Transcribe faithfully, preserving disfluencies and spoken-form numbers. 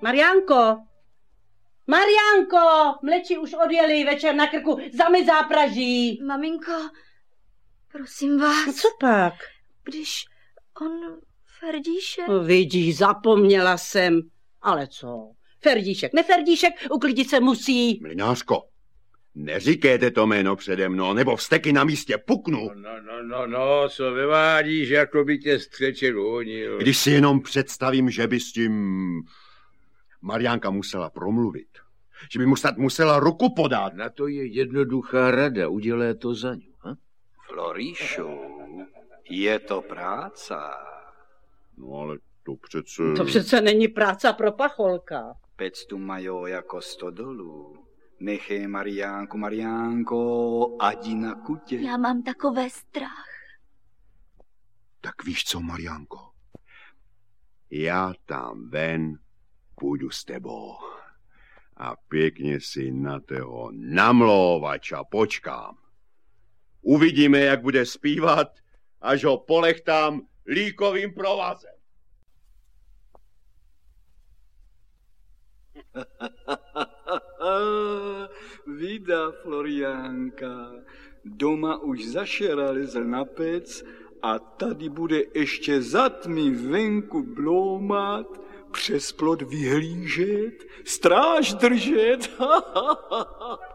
Mariánko! Mariánko! Mleči už odjeli, večer na krku, zami zápraží. Maminko, prosím vás. No co pak? Když on, Ferdíšek... No, vidíš, zapomněla jsem. Ale co? Ferdíšek, neferdíšek, uklidit se musí. Mlynářko, neříkejte to jméno přede mnou, nebo vzteky na místě puknu. No, no, no, no, no co vyvádíš, jako by tě střeček honil. Když si jenom představím, že by s tím Mariánka musela promluvit, že by mu snad musela ruku podat. Na to je jednoduchá rada, udělej to za ňu. Hm? Floríšu, je to práce. No ale to přece... To přece není práce pro pacholka. Pec tu majou jako stodolu. Nechej Mariánku, Mariánko, adi na kutě. Já mám takové strach. Tak víš co, Mariánko? Já tam ven půjdu s tebou a pěkně si na toho namlouvača počkám. Uvidíme, jak bude zpívat, až ho polechtám líkovým provazem. Vida, Floriánka, doma už zašeralizl na pec a tady bude ještě za tmy venku bloumat, přes plot vyhlížet, stráž držet.